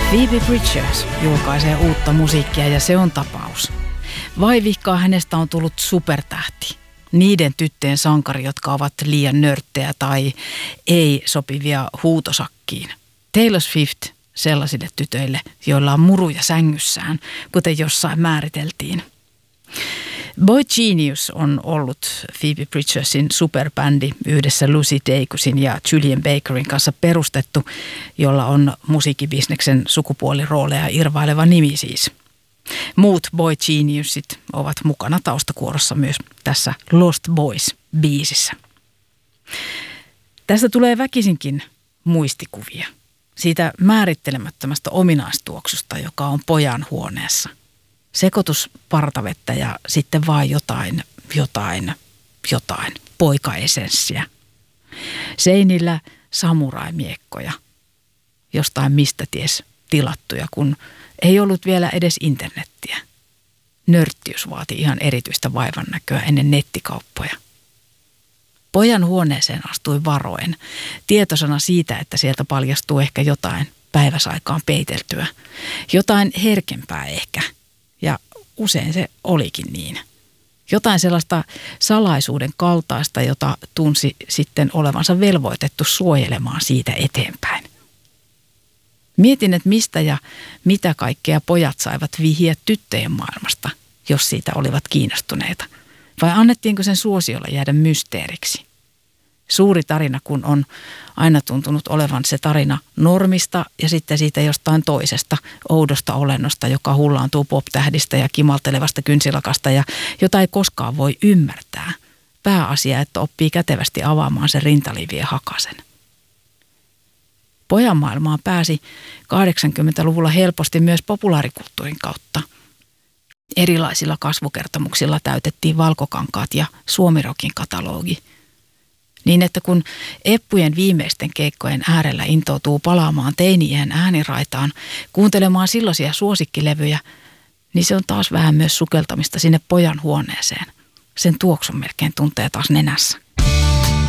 Phoebe Bridgers julkaisee uutta musiikkia ja se on tapaus. Vaivihkaa hänestä on tullut supertähti. Niiden tyttöjen sankari, jotka ovat liian nörttejä tai ei sopivia huutosakkiin. Taylor Swift sellaisille tytöille, joilla on muruja sängyssään, kuten jossain määriteltiin. Boy Genius on ollut Phoebe Bridgersin superbändi yhdessä Lucy Dacusin ja Julian Bakerin kanssa perustettu, jolla on musiikkibisneksen sukupuolirooleja irvaileva nimi siis. Muut Boy Geniusit ovat mukana taustakuorossa myös tässä Lost Boys-biisissä. Tästä tulee väkisinkin muistikuvia siitä määrittelemättömästä ominaistuoksusta, joka on pojan huoneessa. Sekoitus partavettä ja sitten vaan jotain poikaesenssiä. Seinillä samuraimiekkoja, jostain mistä ties tilattuja, kun ei ollut vielä edes internettiä. Nörttiys vaati ihan erityistä vaivannäköä ennen nettikauppoja. Pojan huoneeseen astui varoen, tietoisena siitä, että sieltä paljastuu ehkä jotain päiväsaikaan peiteltyä. Jotain herkempää ehkä, ja usein se olikin niin. Jotain sellaista salaisuuden kaltaista, jota tunsi sitten olevansa velvoitettu suojelemaan siitä eteenpäin. Mietin, että mistä ja mitä kaikkea pojat saivat vihjiä tyttöjen maailmasta, jos siitä olivat kiinnostuneita. Vai annettiinko sen suosiolla jäädä mysteeriksi? Suuri tarina, kun on aina tuntunut olevan se tarina normista ja sitten siitä jostain toisesta oudosta olennosta, joka hullaantuu pop-tähdistä ja kimaltelevasta kynsilakasta ja jota ei koskaan voi ymmärtää. Pääasia, että oppii kätevästi avaamaan sen rintalivien hakasen. Pojan maailmaan pääsi 80-luvulla helposti myös populaarikulttuurin kautta. Erilaisilla kasvukertomuksilla täytettiin valkokankaat ja suomirokin katalogi. Niin, että kun eppujen viimeisten keikkojen äärellä intoutuu palaamaan teini-iän ääniraitaan, kuuntelemaan silloisia suosikkilevyjä, niin se on taas vähän myös sukeltamista sinne pojan huoneeseen. Sen tuoksun melkein tuntee taas nenässä.